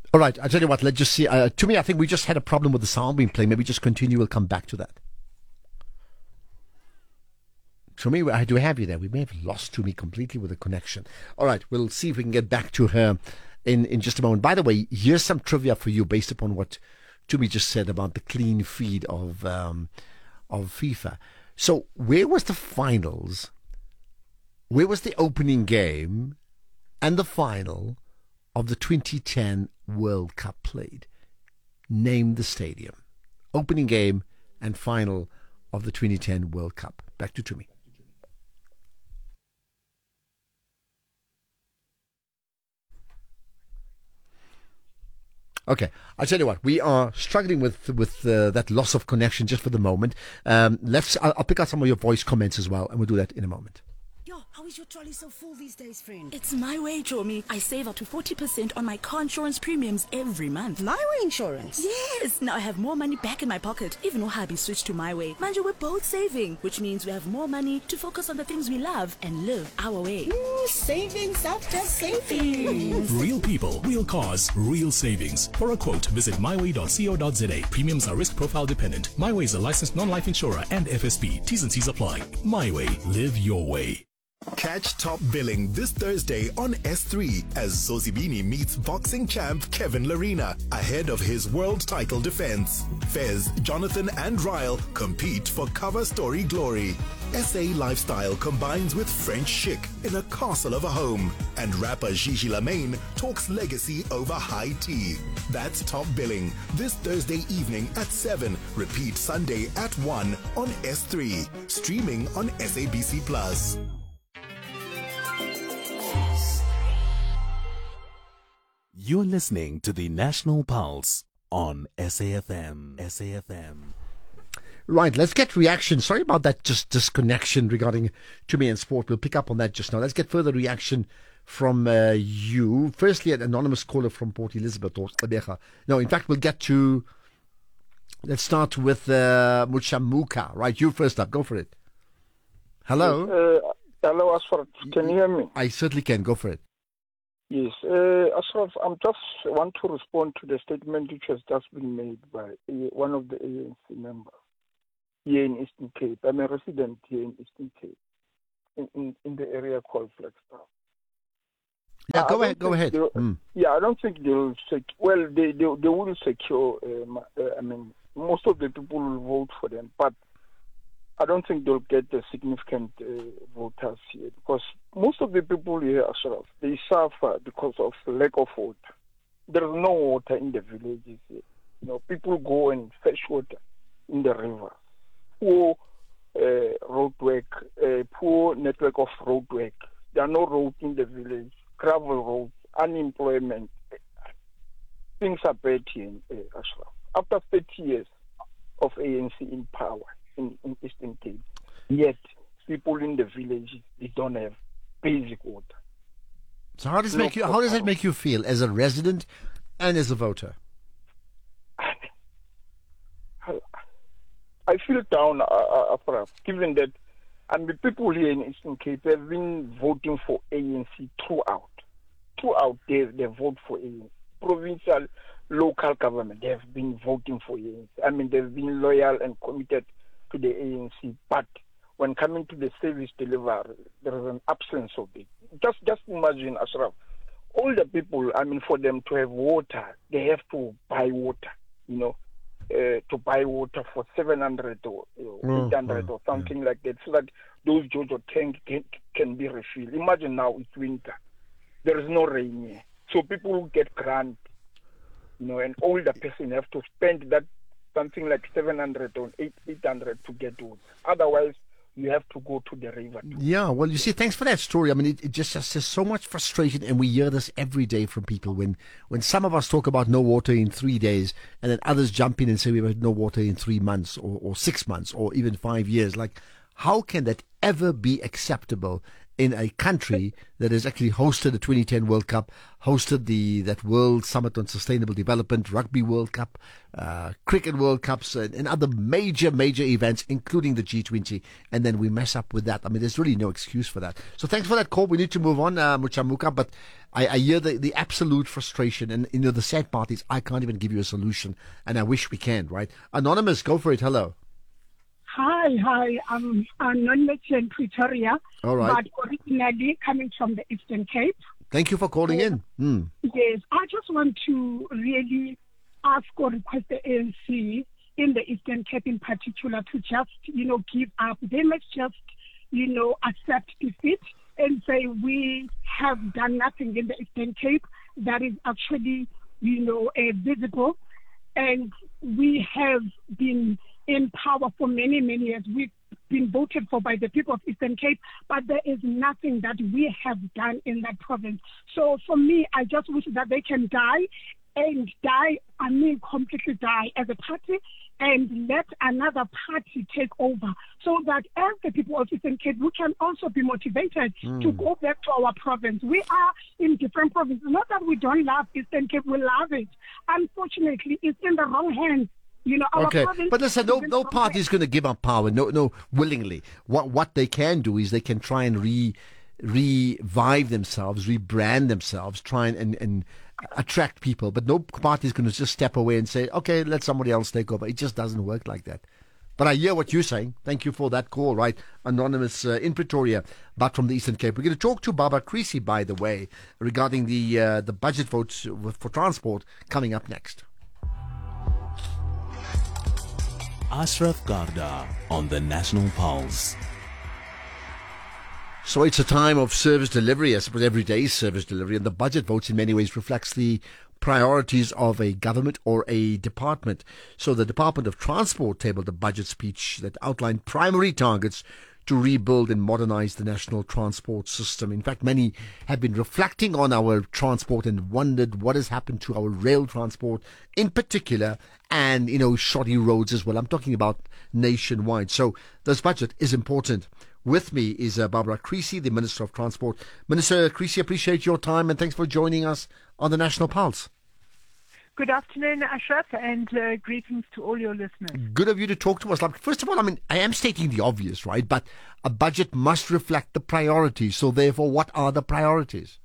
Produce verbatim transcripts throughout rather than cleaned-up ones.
All right, I tell you what, let's just see. Uh, to me, I think we just had a problem with the sound being played. Maybe just continue. We'll come back to that. To me, I do have you there. We may have lost to me completely with the connection. All right, we'll see if we can get back to her in, in just a moment. By the way, here's some trivia for you based upon what Tumi just said about the clean feed of um, of FIFA. So, where was the finals? Where was the opening game and the final of the twenty ten World Cup played? Name the stadium. Opening game and final of the twenty ten World Cup. Back to Tumi. Okay, I tell you what, we are struggling with with uh, that loss of connection just for the moment. Um, let's. I'll, I'll pick out some of your voice comments as well, and we'll do that in a moment. Yo, how is your trolley so full these days, friend? It's my way, Jomi. I save up to forty percent on my car insurance premiums every month. My Way insurance? Yes! Now I have more money back in my pocket. Even though hubby switched to My Way. Manja, we're both saving, which means we have more money to focus on the things we love and live our way. Ooh, savings after savings. Real people, real cars, real savings. For a quote, visit my way dot co dot za. Premiums are risk profile dependent. My Way is a licensed non-life insurer and F S P. T's and C's apply. My Way. Live your way. Catch Top Billing this Thursday on S three as Zozibini meets boxing champ Kevin Larina ahead of his world title defense. Fez, Jonathan and Ryle compete for cover story glory. S A lifestyle combines with French chic in a castle of a home. And rapper Gigi Lamaine talks legacy over high tea. That's Top Billing this Thursday evening at seven. Repeat Sunday at one on S three. Streaming on S A B C Plus. You're listening to the National Pulse on S A F M. S A F M. Right, let's get reaction. Sorry about that just disconnection regarding Tumi and sport. We'll pick up on that just now. Let's get further reaction from uh, you. Firstly, an anonymous caller from Port Elizabeth or Gqeberha. No, in fact, we'll get to... Let's start with uh, Muchamuka. Right, you first up. Go for it. Hello? Uh, hello, Ashraf. Can you hear me? I certainly can. Go for it. Yes. Uh, Ashraf, I'm just want to respond to the statement which has just been made by uh, one of the A N C members here in Eastern Cape. I'm a resident here in Eastern Cape, in, in, in the area called Flagstaff. Yeah, I go ahead. Go ahead. Mm. Yeah, I don't think they'll sec- well, they, they they will secure. Um, uh, I mean, most of the people will vote for them, but I don't think they'll get the significant uh, voters here because most of the people here, Ashraf, they suffer because of lack of water. There is no water in the villages here. You know, people go and fetch water in the river. Poor uh, road work, uh, poor network of road work. There are no roads in the village, gravel roads, unemployment. Things are bad here in uh, Ashraf. After thirty years of A N C in power, In, in Eastern Cape. Yet, people in the villages, they don't have basic water. So how does No make you? How does that make you feel as a resident and as a voter? I feel down, uh, uh, uh, given that I mean, people here in Eastern Cape have been voting for A N C throughout. Throughout, they, they vote for A N C. Provincial, local government, they have been voting for A N C. I mean, they've been loyal and committed to the A N C, but when coming to the service delivery, there is an absence of it. Just just imagine, Ashraf, all the people, I mean, for them to have water, they have to buy water, you know, uh, to buy water for seven hundred or you know, eight hundred or something like that, so that those Jojo tanks can, can be refilled. Imagine now it's winter. There is no rain here. So people will get grant, you know, and all the person have to spend that something like seven hundred or eight hundred to get water. Otherwise, you have to go to the river. Too. Yeah, well, you see, thanks for that story. I mean, it, it just has just so much frustration, and we hear this every day from people when, when some of us talk about no water in three days, and then others jump in and say we've had no water in three months or, or six months or even five years. Like, how can that ever be acceptable in a country that has actually hosted the twenty ten World Cup, hosted the that World Summit on Sustainable Development, Rugby World Cup, uh, Cricket World Cups, and, and other major, major events, including the G twenty, and then we mess up with that. I mean, there's really no excuse for that. So thanks for that call. We need to move on, uh, Muchamuka, but I, I hear the, the absolute frustration, and you know the sad part is I can't even give you a solution, and I wish we can, right? Anonymous, go for it. Hello. Hi, hi. I'm Anonymous in Pretoria, All right. but originally coming from the Eastern Cape. Thank you for calling in. Hmm. Yes, I just want to really ask or request the A N C in the Eastern Cape in particular to just, you know, give up. They must just, you know, accept defeat and say we have done nothing in the Eastern Cape that is actually, you know, uh, visible. And we have been in power for many, many years. We've been voted for by the people of Eastern Cape, but there is nothing that we have done in that province. So for me, I just wish that they can die and die, I mean completely die as a party, and let another party take over so that as the people of Eastern Cape, we can also be motivated mm. to go back to our province. We are in different provinces. Not that we don't love Eastern Cape, we love it. Unfortunately, it's in the wrong hands. You know, our okay, province but listen, no, no party is going to give up power. No, no, willingly. What what they can do is they can try and re revive themselves, rebrand themselves, try and, and, and attract people. But no party is going to just step away and say, okay, let somebody else take over. It just doesn't work like that. But I hear what you're saying. Thank you for that call, right? Anonymous uh, in Pretoria, but from the Eastern Cape. We're going to talk to Barbara Creasy, by the way, regarding the uh, the budget votes for transport coming up next. Ashraf Garda on the National Pulse. So it's a time of service delivery, I suppose every day is service delivery, and the budget votes in many ways reflects the priorities of a government or a department. So the Department of Transport tabled a budget speech that outlined primary targets to rebuild and modernize the national transport system. In fact, many have been reflecting on our transport and wondered what has happened to our rail transport in particular, and, you know, shoddy roads as well. I'm talking about nationwide. So this budget is important. With me is uh, Barbara Creasy, the Minister of Transport. Minister Creasy, appreciate your time and thanks for joining us on the National Pulse. Good afternoon, Ashraf, and uh, greetings to all your listeners. Good of you to talk to us. Like, first of all, I mean, I am stating the obvious, right? But a budget must reflect the priorities. So therefore, what are the priorities?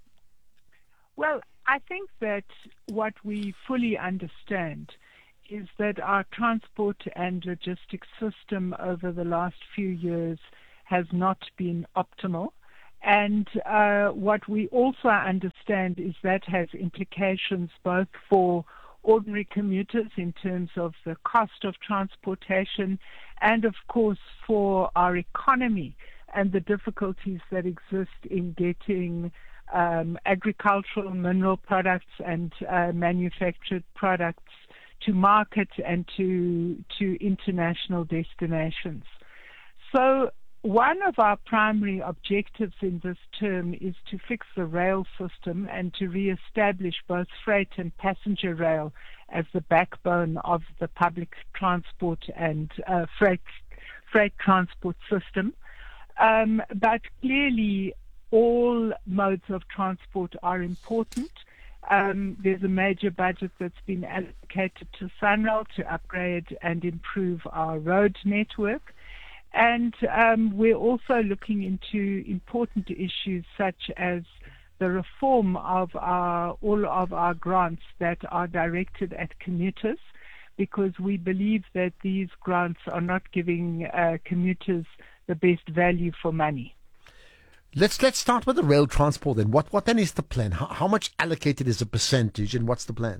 Well, I think that what we fully understand is that our transport and logistics system over the last few years has not been optimal. And uh, what we also understand is that has implications both for ordinary commuters in terms of the cost of transportation and, of course, for our economy and the difficulties that exist in getting um, agricultural, mineral products and uh, manufactured products to market and to to international destinations. So one of our primary objectives in this term is to fix the rail system and to re-establish both freight and passenger rail as the backbone of the public transport and uh, freight freight transport system. Um, but clearly, all modes of transport are important. Um, there's a major budget that's been allocated to SANRAL to upgrade and improve our road network. And um, we're also looking into important issues such as the reform of our, all of our grants that are directed at commuters, because we believe that these grants are not giving uh, commuters the best value for money. Let's let's start with the rail transport then. What what then is the plan? How, how much allocated is a percentage, and what's the plan?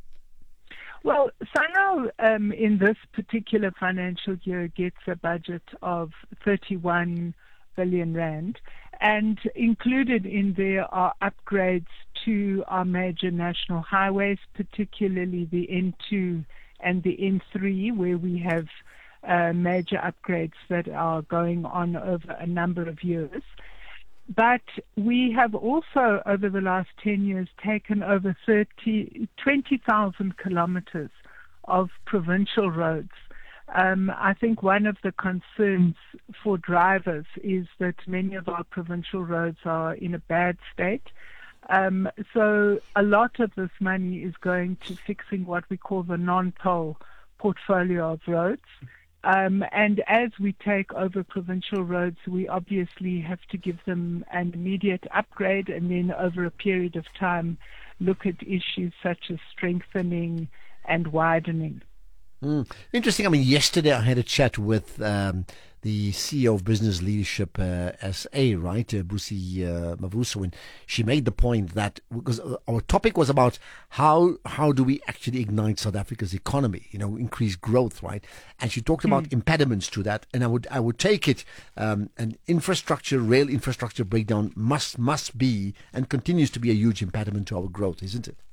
Well, SANRAL um, in this particular financial year gets a budget of thirty-one billion rand, and included in there are upgrades to our major national highways, particularly the N two and the N three, where we have uh, major upgrades that are going on over a number of years. But we have also, over the last ten years, taken over thirty, twenty thousand kilometers of provincial roads Um, I think one of the concerns for drivers is that many of our provincial roads are in a bad state. Um, so a lot of this money is going to fixing what we call the non-toll portfolio of roads. Um, and as we take over provincial roads, we obviously have to give them an immediate upgrade and then over a period of time look at issues such as strengthening and widening. Mm. Interesting. I mean, yesterday I had a chat with um, the C E O of Business Leadership uh, S A, right, uh, Busi uh, Mavuso, and she made the point that because our topic was about how how do we actually ignite South Africa's economy, you know, increase growth, right? And she talked about mm. impediments to that, and I would I would take it um, an infrastructure, rail infrastructure breakdown must must be and continues to be a huge impediment to our growth, isn't it?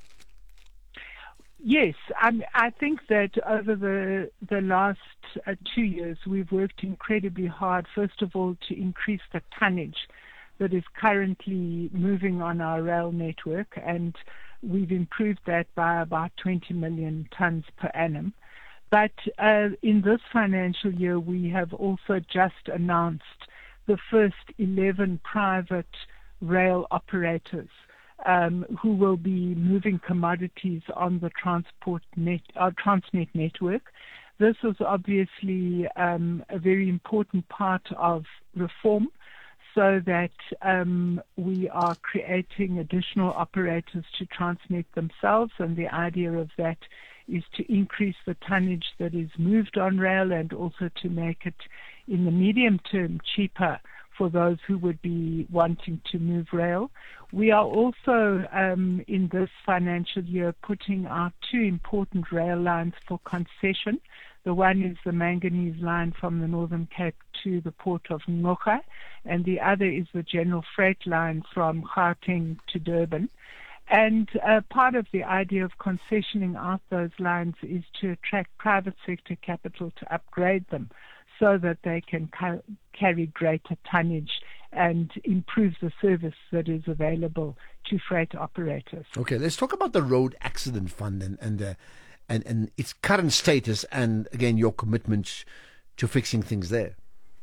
Yes, um, I think that over the the last uh, two years, we've worked incredibly hard, first of all, to increase the tonnage that is currently moving on our rail network, and we've improved that by about twenty million tons per annum. But uh, in this financial year, we have also just announced the first eleven private rail operators Um, who will be moving commodities on the transport net, uh, Transnet network. This is obviously um, a very important part of reform so that um, we are creating additional operators to Transnet themselves, and the idea of that is to increase the tonnage that is moved on rail and also to make it in the medium term cheaper for those who would be wanting to move rail. We are also, um, in this financial year, putting out two important rail lines for concession. The one is the manganese line from the Northern Cape to the port of Ngqura, and the other is the general freight line from Gauteng to Durban. And uh, part of the idea of concessioning out those lines is to attract private sector capital to upgrade them, so that they can ca- carry greater tonnage and improve the service that is available to freight operators. Okay, let's talk about the Road Accident Fund and and, uh, and and its current status, and again your commitment to fixing things there.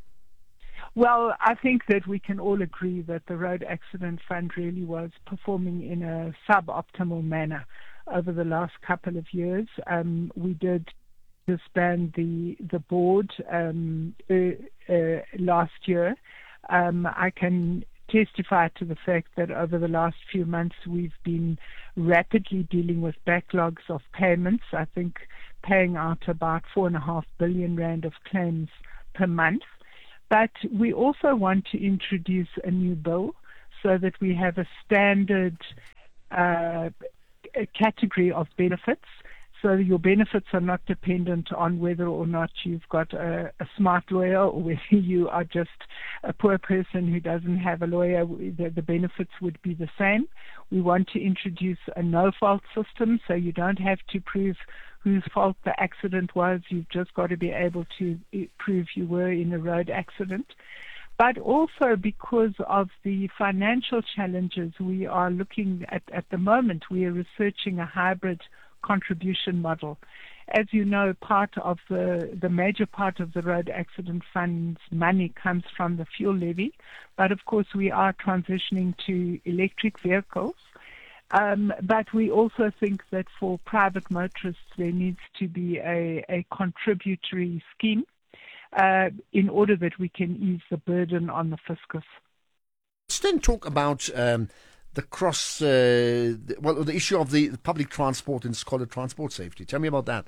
Well, I think that we can all agree that the Road Accident Fund really was performing in a suboptimal manner over the last couple of years. Um, we did disband the the board um, uh, uh, last year. Um, I can testify to the fact that over the last few months we've been rapidly dealing with backlogs of payments. I think paying out about four and a half billion rand of claims per month. But we also want to introduce a new bill so that we have a standard uh, category of benefits. So your benefits are not dependent on whether or not you've got a, a smart lawyer or whether you are just a poor person who doesn't have a lawyer. The, the benefits would be the same. We want to introduce a no-fault system, so you don't have to prove whose fault the accident was. You've just got to be able to prove you were in a road accident. But also because of the financial challenges we are looking at at the moment, we are researching a hybrid contribution model. As you know, part of the, the major part of the Road Accident Fund's money comes from the fuel levy, but of course we are transitioning to electric vehicles. Um, but we also think that for private motorists there needs to be a, a contributory scheme uh, in order that we can ease the burden on the fiscus. Let's then talk about um, the cross, uh, the, well, the issue of the public transport and scholar transport safety. Tell me about that.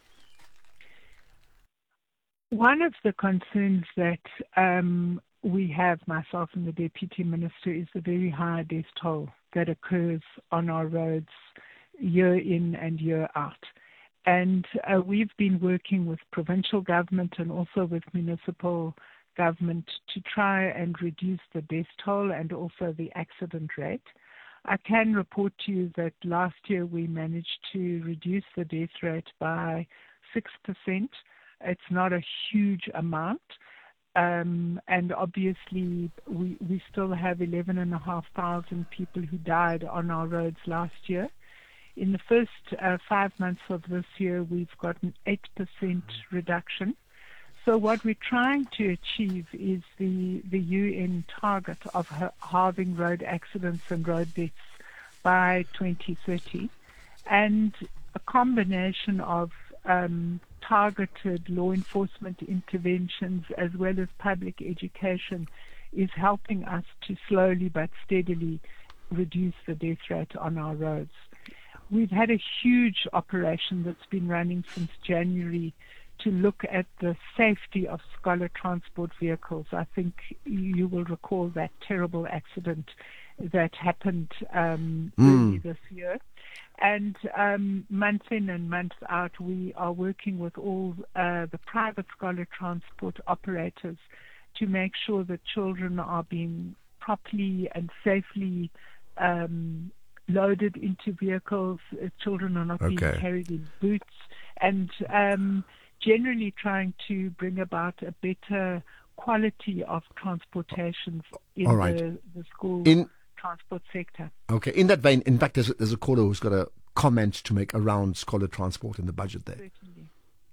One of the concerns that um, we have, myself and the Deputy Minister, is the very high death toll that occurs on our roads year in and year out. And uh, we've been working with provincial government and also with municipal government to try and reduce the death toll and also the accident rate. I can report to you that last year we managed to reduce the death rate by six percent. It's not a huge amount. Um, and obviously we, we still have eleven and a half thousand people who died on our roads last year. In the first uh, five months of this year, we've got an eight percent reduction. So what we're trying to achieve is the, the U N target of ha- halving road accidents and road deaths by twenty thirty. And a combination of um, targeted law enforcement interventions as well as public education is helping us to slowly but steadily reduce the death rate on our roads. We've had a huge operation that's been running since January to look at the safety of scholar transport vehicles. I think you will recall that terrible accident that happened um, Mm. early this year. And um, month in and month out, we are working with all uh, the private scholar transport operators to make sure that children are being properly and safely um, loaded into vehicles. Uh, children are not being Okay. carried in boots, and um, generally trying to bring about a better quality of transportation in All right. the, the school In transport sector. Okay, in that vein, in fact, there's a, there's a caller who's got a comment to make around scholar transport in the budget there. Certainly.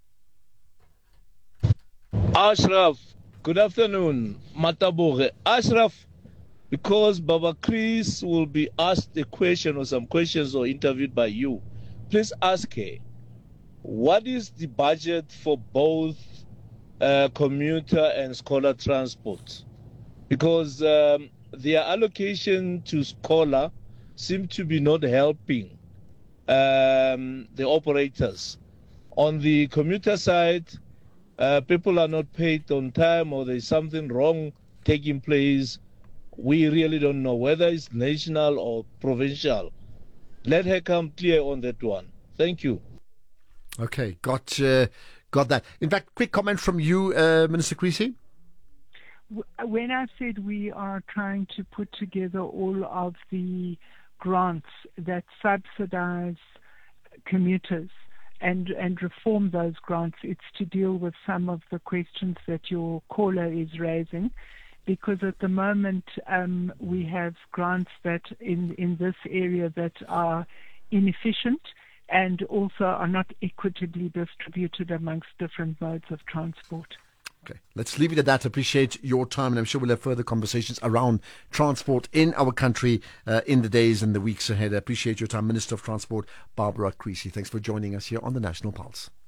Ashraf, good afternoon. Matabore. Ashraf, because Baba Chris will be asked a question or some questions or interviewed by you, please ask her, what is the budget for both uh, commuter and scholar transport? Because um, their allocation to scholar seem to be not helping um, the operators. On the commuter side, uh, people are not paid on time or there's something wrong taking place. We really don't know whether it's national or provincial. Let her come clear on that one. Thank you. Okay, got uh, got that. In fact, quick comment from you, uh, Minister Creasy. When I said we are trying to put together all of the grants that subsidize commuters and, and reform those grants, it's to deal with some of the questions that your caller is raising. Because at the moment um, we have grants that in, in this area that are inefficient and also are not equitably distributed amongst different modes of transport. Okay, let's leave it at that. Appreciate your time, and I'm sure we'll have further conversations around transport in our country uh, in the days and the weeks ahead. I appreciate your time, Minister of Transport, Barbara Creasy. Thanks for joining us here on the National Pulse.